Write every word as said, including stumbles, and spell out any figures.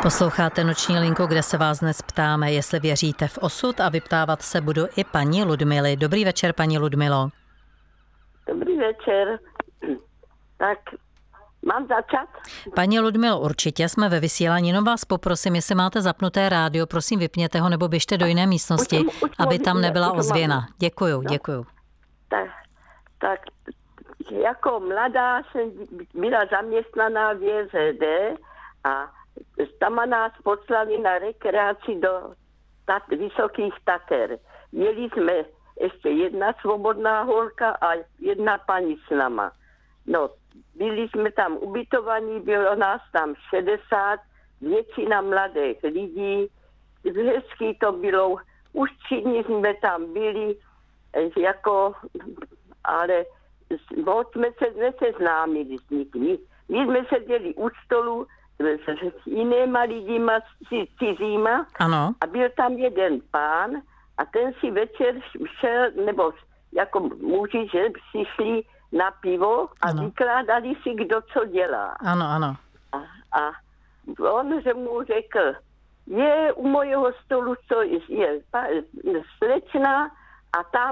Posloucháte Noční linku, kde se vás dnes ptáme, jestli věříte v osud, a vyptávat se budu i paní Ludmily. Dobrý večer, paní Ludmilo. Dobrý večer. Tak mám začat? Paní Ludmilo, určitě jsme ve vysílání, jenom vás poprosím, jestli máte zapnuté rádio, prosím vypněte ho nebo běžte do jiné místnosti, už, už aby tam nebyla ozvěna. Děkuju, no. děkuju. Tak, tak jako mladá jsem byla zaměstnaná v J Z D a tam nás poslali na rekreaci do tat, Vysokých Tater. Měli jsme ještě jedna svobodná holka a jedna paní s náma. No, byli jsme tam ubytovaní, bylo nás tam šedesát, většina mladých lidí, hezký to bylo, už tři dny jsme tam byli, jako, ale moc jsme se neseznámili s nikým. My jsme seděli u stolu s jinýma lidima, cizíma, ano. A byl tam jeden pán a ten si večer šel, nebo jako muži, že si šli na pivo a ano. vykládali si, kdo co dělá. Ano, ano. A, a on, že mu řekl, je u mojeho stolu, co je, je slečna a tam